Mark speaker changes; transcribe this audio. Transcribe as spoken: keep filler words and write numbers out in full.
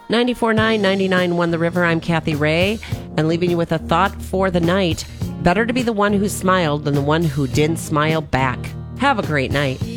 Speaker 1: ninety-four point nine, ninety-nine point one The River. I'm Kathy Ray, and leaving you with a thought for the night. Better to be the one who smiled than the one who didn't smile back. Have a great night.